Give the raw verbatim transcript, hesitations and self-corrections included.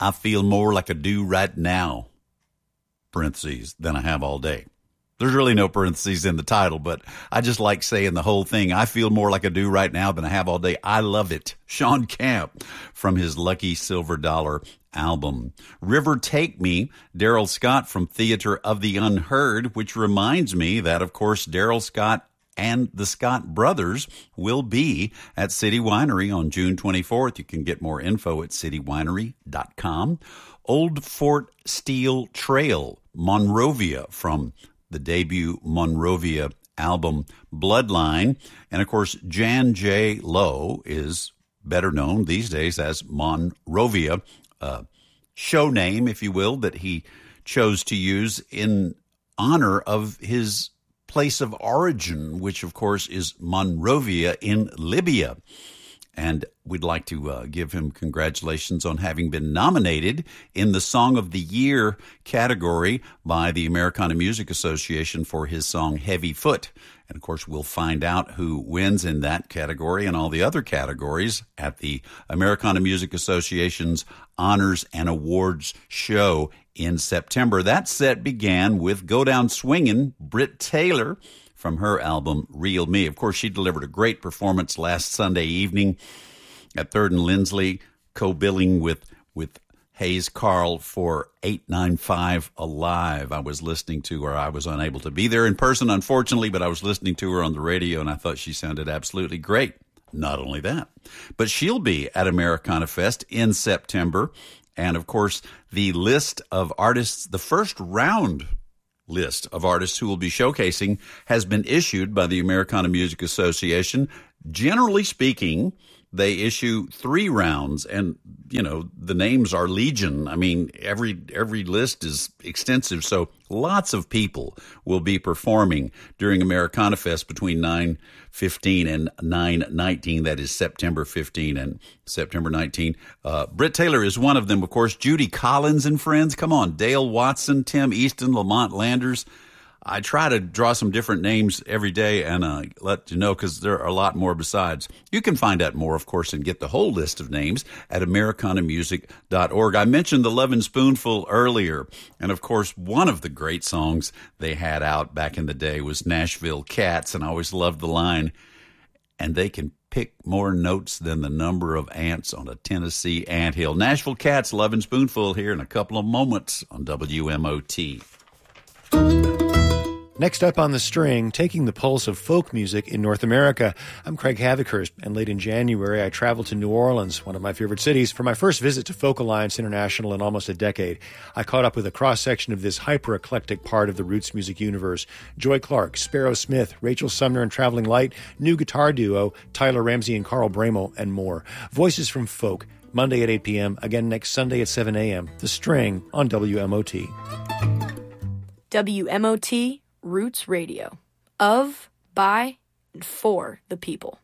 I feel more like I do right now, parentheses, than I have all day. There's really no parentheses in the title, but I just like saying the whole thing. I feel more like I do right now than I have all day. I love it. Sean Camp from his Lucky Silver Dollar album. River Take Me, Daryl Scott from Theater of the Unheard, which reminds me that, of course, Daryl Scott and the Scott brothers will be at City Winery on June twenty-fourth. You can get more info at city winery dot com. Old Fort Steel Trail, Monrovia from the debut Monrovia album Bloodline. And of course, Jan J. Lowe is better known these days as Monrovia, uh, show name, if you will, that he chose to use in honor of his place of origin, which of course is Monrovia in Libya. And we'd like to uh, give him congratulations on having been nominated in the Song of the Year category by the Americana Music Association for his song Heavy Foot. And, of course, we'll find out who wins in that category and all the other categories at the Americana Music Association's Honors and Awards show in September. That set began with Go Down Swingin', Britt Taylor, from her album Real Me. Of course, she delivered a great performance last Sunday evening at Third and Lindsley, co-billing with, with Hayes Carl for eight ninety-five Alive. I was listening to her. I was unable to be there in person, unfortunately, but I was listening to her on the radio, and I thought she sounded absolutely great. Not only that, but she'll be at Americana Fest in September. And, of course, the list of artists, the first round list of artists who will be showcasing has been issued by the Americana Music Association. Generally speaking, they issue three rounds, and, you know, the names are legion. I mean, every every list is extensive, so lots of people will be performing during Americana Fest between nine fifteen and nine nineteen. That is September fifteenth and September nineteenth. Uh, Britt Taylor is one of them, of course. Judy Collins and friends. Come on. Dale Watson, Tim Easton, Lamont Landers. I try to draw some different names every day and uh, let you know, because there are a lot more besides. You can find out more, of course, and get the whole list of names at americana music dot org. I mentioned the Lovin' Spoonful earlier, and of course, one of the great songs they had out back in the day was Nashville Cats, and I always loved the line, and they can pick more notes than the number of ants on a Tennessee anthill. Nashville Cats, Lovin' Spoonful here in a couple of moments on W M O T. Next up on the string, taking the pulse of folk music in North America. I'm Craig Havikhurst, and late in January, I traveled to New Orleans, one of my favorite cities, for my first visit to Folk Alliance International in almost a decade. I caught up with a cross-section of this hyper-eclectic part of the roots music universe. Joy Clark, Sparrow Smith, Rachel Sumner and Traveling Light, new guitar duo, Tyler Ramsey and Carl Bramel, and more. Voices from Folk, Monday at eight p.m., again next Sunday at seven a.m. The String on W M O T. W M O T Roots Radio. Of, by, and for the people.